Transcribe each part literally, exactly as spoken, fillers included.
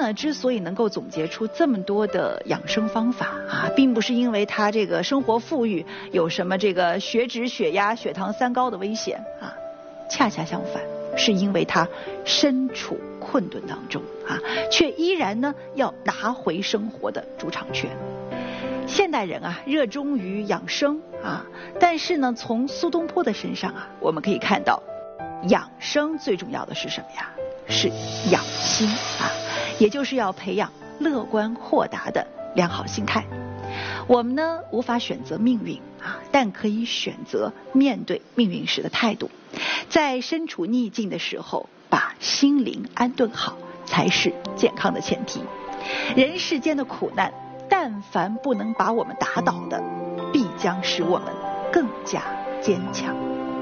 呢之所以能够总结出这么多的养生方法啊，并不是因为他这个生活富裕，有什么这个血脂、血压、血糖三高的危险啊，恰恰相反，是因为他身处困顿当中啊，却依然呢要拿回生活的主场权。现代人啊热衷于养生啊，但是呢从苏东坡的身上啊，我们可以看到养生最重要的是什么呀？是养心啊，也就是要培养乐观豁达的良好心态。我们呢无法选择命运啊，但可以选择面对命运时的态度。在身处逆境的时候，把心灵安顿好，才是健康的前提。人世间的苦难，但凡不能把我们打倒的，必将使我们更加坚强。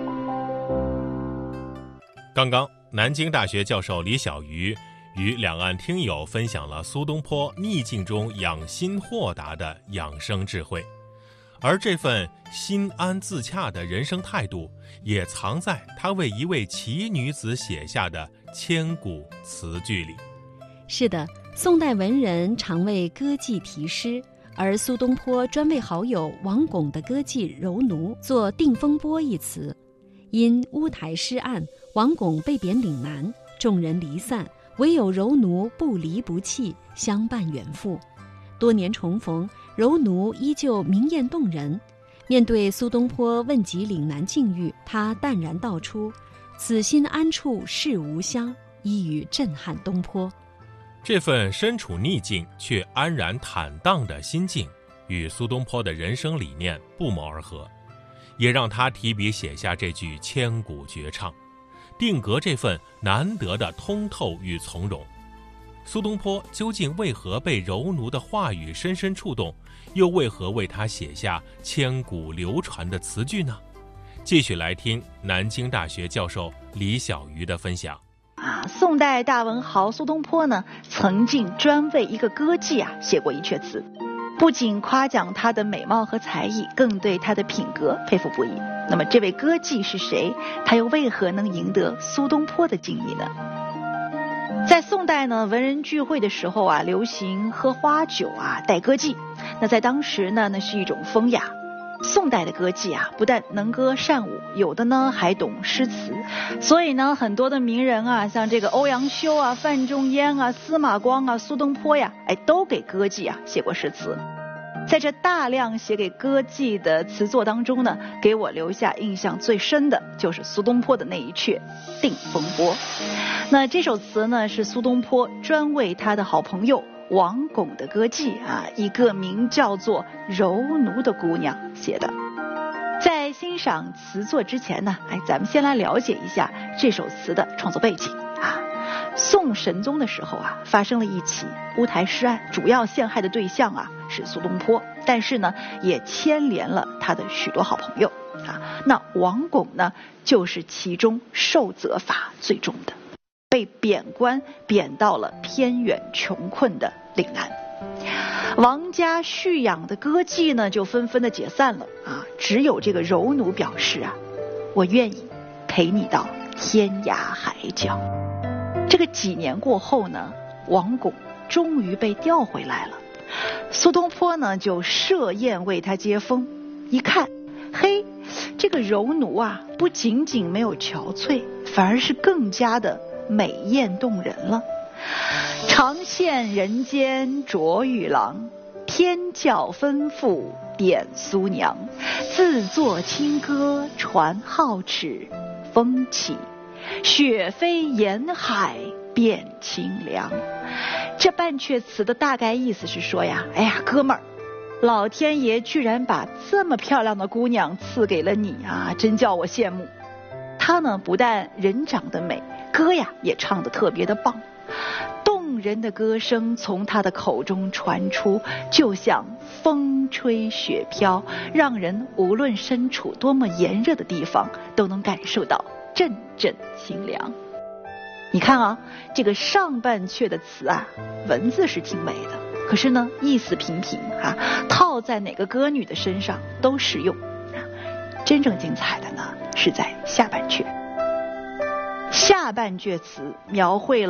刚刚南京大学教授李小鱼与两岸听友分享了苏东坡逆境中养心豁达的养生智慧，而这份心安自洽的人生态度，也藏在他为一位奇女子写下的千古词句里。 是的，宋代文人常为歌妓题诗，而苏东坡专为好友王巩的歌妓柔奴作《定风波》一词。因乌台诗案，王巩被贬岭南，众人离散，唯有柔奴不离不弃，相伴远赴。多年重逢，柔奴依旧明艳动人。面对苏东坡问及岭南境遇，他淡然道出：“此心安处是吾乡”，一语震撼东坡。 这份身处逆境却安然坦荡的心境，与苏东坡的人生理念不谋而合，也让他提笔写下这句千古绝唱，定格这份难得的通透与从容。苏东坡究竟为何被柔奴的话语深深触动，又为何为他写下千古流传的词句呢？继续来听南京大学教授李小鱼的分享。 啊，宋代大文豪苏东坡呢，曾经专为一个歌妓啊写过一阙词，不仅夸奖她的美貌和才艺，更对她的品格佩服不已。那么这位歌妓是谁？她又为何能赢得苏东坡的敬意呢？在宋代呢，文人聚会的时候啊，流行喝花酒啊，带歌妓。那在当时呢，那是一种风雅。宋代的歌妓啊，不但能歌善舞，有的呢还懂诗词，所以呢，很多的名人啊，像这个欧阳修啊、范仲淹啊、司马光啊、苏东坡呀，哎，都给歌妓啊写过诗词。在这大量写给歌妓的词作当中呢，给我留下印象最深的就是苏东坡的那一阙《定风波》。那这首词呢，是苏东坡专为他的好朋友王巩的歌妓啊，一个名叫做柔奴的姑娘写的。在欣赏词作之前呢，哎，咱们先来了解一下这首词的创作背景啊。宋神宗的时候啊，发生了一起乌台诗案，主要陷害的对象啊是苏东坡，但是呢，也牵连了他的许多好朋友啊。那王巩呢，就是其中受责罚最重的，被贬官贬到了偏远穷困的岭南。王家蓄养的歌妓呢，就纷纷的解散了啊。只有这个柔奴表示啊，我愿意陪你到天涯海角。这个几年过后呢，王巩终于被调回来了。苏东坡呢，就设宴为他接风。一看，嘿，这个柔奴啊，不仅仅没有憔悴，反而是更加的美艳动人了。长羡人间卓玉郎，天教吩咐点苏娘。自作清歌传皓齿，风起雪飞沿海变清凉。这半阙词的大概意思是说呀，哎呀，哥们儿，老天爷居然把这么漂亮的姑娘赐给了你啊，真叫我羡慕。她呢，不但人长得美，歌呀也唱得特别的棒，动人的歌声从她的口中传出，就像风吹雪飘，让人无论身处多么炎热的地方，都能感受到阵阵清凉。你看啊，这个上半阙的词啊，文字是挺美的，可是呢，意思平平啊，套在哪个歌女的身上都适用。真正精彩的呢，是在下半阙。下半阙词描绘了